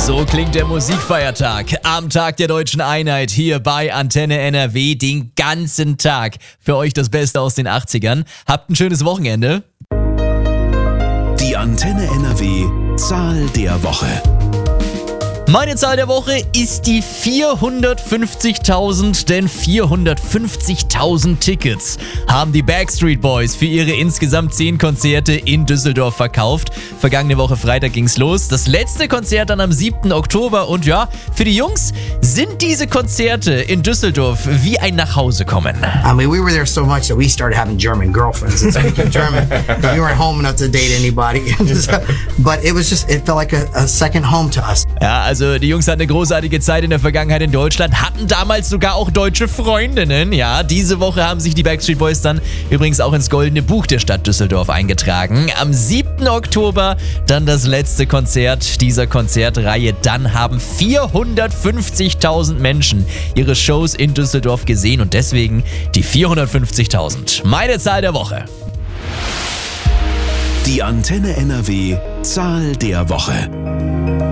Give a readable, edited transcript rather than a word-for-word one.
So klingt der Musikfeiertag am Tag der Deutschen Einheit hier bei Antenne NRW den ganzen Tag. Für euch das Beste aus den 80ern. Habt ein schönes Wochenende. Die Antenne NRW Zahl der Woche. Meine Zahl der Woche ist die 450.000, denn 450.000 Tickets haben die Backstreet Boys für ihre insgesamt 10 Konzerte in Düsseldorf verkauft. Vergangene Woche Freitag ging's los. Das letzte Konzert dann am 7. Oktober und ja, für die Jungs sind diese Konzerte in Düsseldorf wie ein Nachhausekommen. I mean, we were there so much that we started having German girlfriends and speaking German. We weren't home enough to date anybody. But it felt like a second home to us. Ja, also die Jungs hatten eine großartige Zeit in der Vergangenheit in Deutschland, hatten damals sogar auch deutsche Freundinnen. Ja, diese Woche haben sich die Backstreet Boys dann übrigens auch ins Goldene Buch der Stadt Düsseldorf eingetragen. Am 7. Oktober dann das letzte Konzert dieser Konzertreihe. Dann haben 450.000 Menschen ihre Shows in Düsseldorf gesehen und deswegen die 450.000. Meine Zahl der Woche. Die Antenne NRW Zahl der Woche.